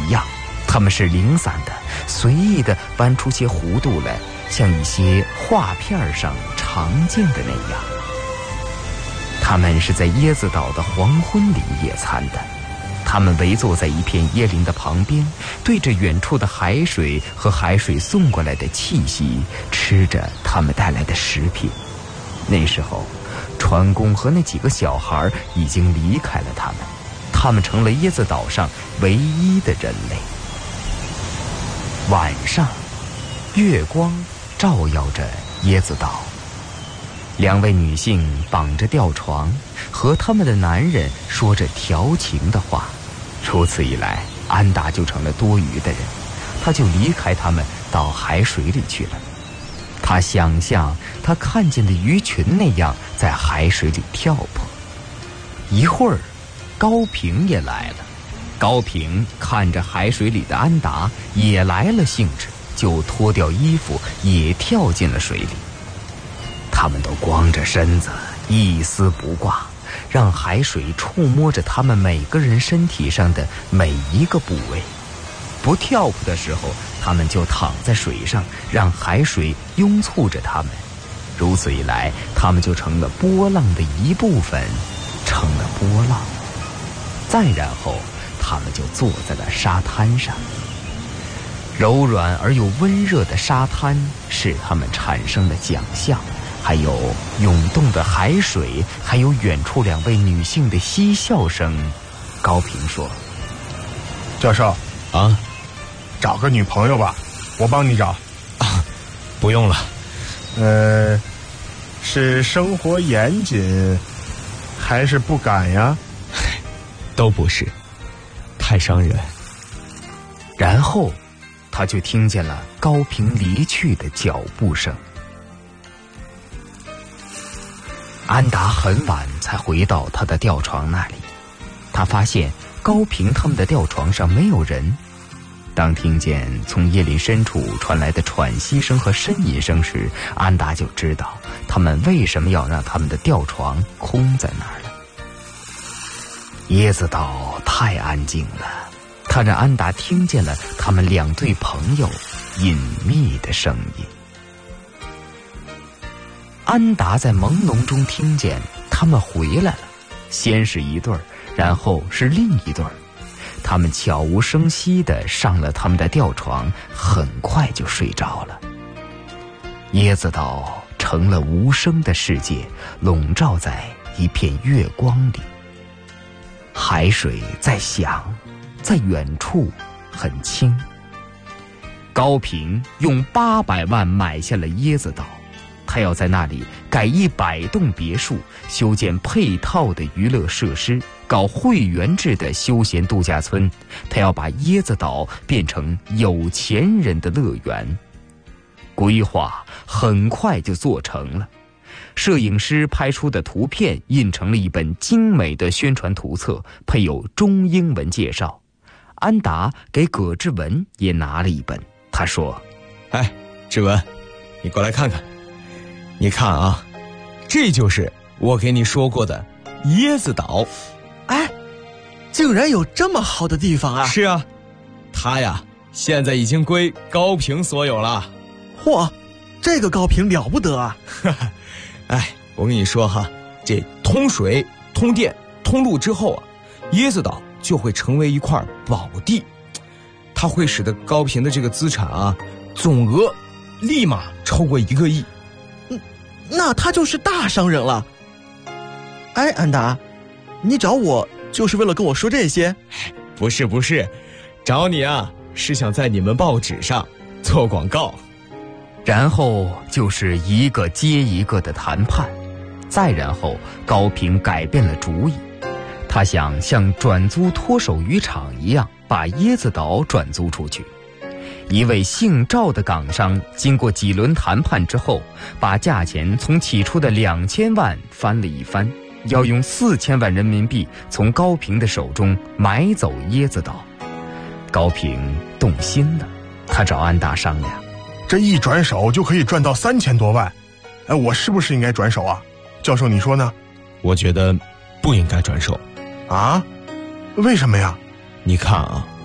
一样，它们是零散的，随意地弯出些弧度来，像一些画片上常见的那样。他们是在椰子岛的黄昏里野餐的，他们围坐在一片椰林的旁边，对着远处的海水和海水送过来的气息，吃着他们带来的食品。那时候船工和那几个小孩已经离开了他们成了椰子岛上唯一的人类。晚上，月光照耀着椰子岛，两位女性绑着吊床，和他们的男人说着调情的话。如此一来，安达就成了多余的人，他就离开他们到海水里去了。他想象他看见的鱼群那样在海水里跳泼。一会儿，高平也来了。高平看着海水里的安达也来了兴致，就脱掉衣服也跳进了水里。他们都光着身子，一丝不挂，让海水触摸着他们每个人身体上的每一个部位。不跳扑的时候，他们就躺在水上，让海水拥簇着他们。如此一来，他们就成了波浪的一部分，成了波浪。再然后，他们就坐在了沙滩上。柔软而又温热的沙滩使他们产生了想象，还有涌动的海水，还有远处两位女性的嬉笑声。高平说：“ 教授啊， 找个女朋友吧，我帮你找。” 啊，不用了。 是生活严谨，还是不敢呀？ 都不是，太伤人。 然后，他就听见了高平离去的脚步声。安达很晚才回到他的吊床那里，他发现高平他们的吊床上没有人。当听见从椰林深处传来的喘息声和呻吟声时，安达就知道他们为什么要让他们的吊床空在那儿了。椰子岛太安静了，他让安达听见了他们两对朋友隐秘的声音。安达在朦胧中听见他们回来了，先是一对儿，然后是另一对儿。他们悄无声息地上了他们的吊床，很快就睡着了。椰子岛成了无声的世界，笼罩在一片月光里。海水在响，在远处很轻。高平用800万买下了椰子岛，他要在那里盖100栋别墅，修建配套的娱乐设施，搞会员制的休闲度假村。他要把椰子岛变成有钱人的乐园。规划很快就做成了，摄影师拍出的图片印成了一本精美的宣传图册，配有中英文介绍。安达给葛志文也拿了一本，他说：“ 哎，志文，你过来看看。你看啊，这就是我给你说过的椰子岛。” 哎，竟然有这么好的地方啊！ 是啊，它呀现在已经归高平所有了。 嚯，这个高平了不得啊！ 哎，我跟你说哈，这通水、通电、通路之后啊，椰子岛就会成为一块宝地，它会使得高平的这个资产啊，总额立马超过1个亿。 那他就是大商人了。哎，安达，你找我就是为了跟我说这些？ 不是，找你啊是想在你们报纸上做广告。 然后就是一个接一个的谈判，再然后高平改变了主意，他想像转租脱手渔场一样把椰子岛转租出去。一位姓赵的港商经过几轮谈判之后，把价钱从起初的2000万翻了一番，要用4000万人民币从高平的手中买走椰子岛。高平动心了，他找安达商量， 这一转手就可以赚到3000多万，哎，我是不是应该转手啊？教授你说呢？ 我觉得不应该转手。 啊？为什么呀？ 你看啊，